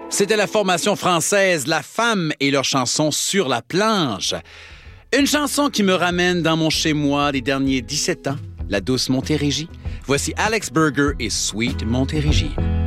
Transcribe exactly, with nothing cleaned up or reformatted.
C'était la formation française La Femme et leur chanson Sur la planche. Une chanson qui me ramène dans mon chez-moi des derniers dix-sept ans, la douce Montérégie. Voici Alex Burger et Sweet Montérégie.